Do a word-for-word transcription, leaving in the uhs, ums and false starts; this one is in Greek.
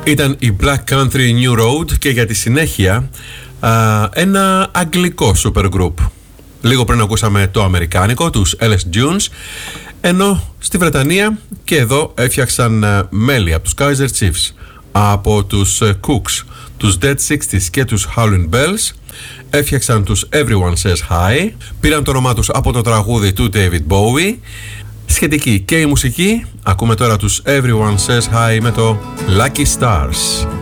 Ήταν η Black Country New Road και για τη συνέχεια α, ένα αγγλικό super group. Λίγο πριν ακούσαμε το αμερικάνικο, τους Alice Dunes, ενώ στη Βρετανία και εδώ έφτιαξαν α, μέλη από τους Kaiser Chiefs, από τους uh, Cooks, τους Dead εξήντα και τους Howlin' Bells. Έφτιαξαν τους Everyone Says Hi, πήραν το όνομά τους από το τραγούδι του David Bowie. Σχετική και η μουσική, ακούμε τώρα τους Everyone Says Hi με το Lucky Stars.